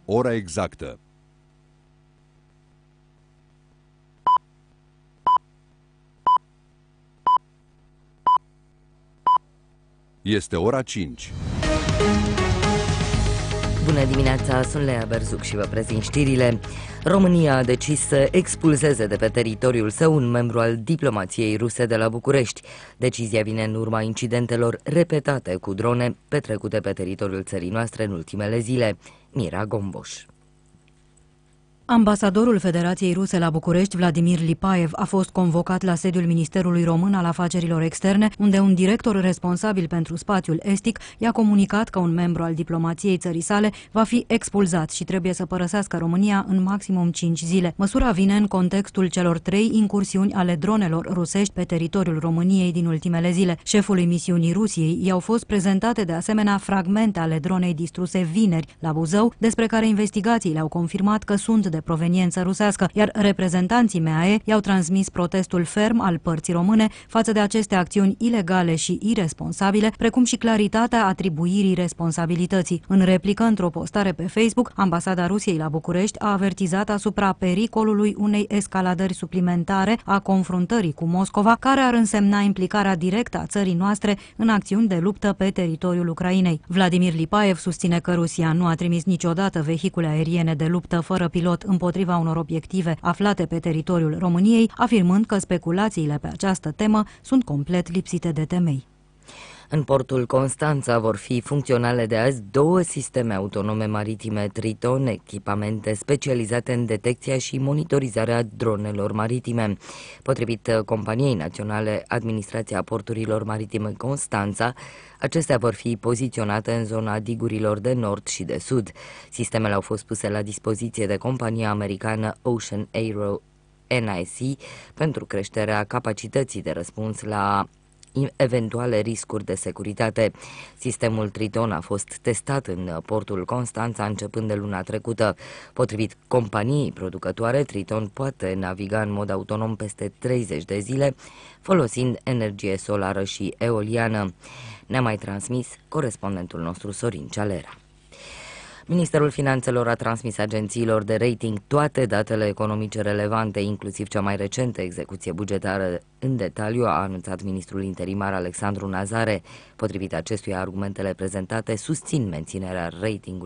Ora exactă. Este ora 5. Bună dimineața, sunt Lea Berzuc și vă prezint știrile. România a decis să expulzeze de pe teritoriul său un membru al diplomației ruse de la București. Decizia vine în urma incidentelor repetate cu drone petrecute pe teritoriul țării noastre în ultimele zile. Mira Gomboș. Ambasadorul Federației Ruse la București, Vladimir Lipaev, a fost convocat la sediul Ministerului Român al Afacerilor Externe, unde un director responsabil pentru spațiul estic i-a comunicat că un membru al diplomației țării sale va fi expulzat și trebuie să părăsească România în maximum 5 zile. Măsura vine în contextul celor 3 incursiuni ale dronelor rusești pe teritoriul României din ultimele zile. Șefului misiunii Rusiei i-au fost prezentate de asemenea fragmente ale dronei distruse vineri la Buzău, despre care investigațiile au confirmat că sunt de proveniență rusească, iar reprezentanții MAE i-au transmis protestul ferm al părții române față de aceste acțiuni ilegale și iresponsabile, precum și claritatea atribuirii responsabilității. În replică, într-o postare pe Facebook, Ambasada Rusiei la București a avertizat asupra pericolului unei escaladări suplimentare a confruntării cu Moscova, care ar însemna implicarea directă a țării noastre în acțiuni de luptă pe teritoriul Ucrainei. Vladimir Lipaev susține că Rusia nu a trimis niciodată vehicule aeriene de luptă fără pilot împotriva unor obiective aflate pe teritoriul României, afirmând că speculațiile pe această temă sunt complet lipsite de temei. În portul Constanța vor fi funcționale de azi 2 sisteme autonome maritime Triton, echipamente specializate în detecția și monitorizarea dronelor maritime. Potrivit Companiei Naționale Administrația Porturilor Maritime Constanța, acestea vor fi poziționate în zona digurilor de nord și de sud. Sistemele au fost puse la dispoziție de compania americană Ocean Aero NIC pentru creșterea capacității de răspuns la eventuale riscuri de securitate. Sistemul Triton a fost testat în portul Constanța începând de luna trecută. Potrivit companiei producătoare, Triton poate naviga în mod autonom peste 30 de zile, folosind energie solară și eoliană. Ne-a mai transmis corespondentul nostru Sorin Cealera. Ministerul Finanțelor a transmis agențiilor de rating toate datele economice relevante, inclusiv cea mai recentă execuție bugetară în detaliu, a anunțat ministrul interimar Alexandru Nazare. Potrivit acestuia, argumentele prezentate susțin menținerea ratingului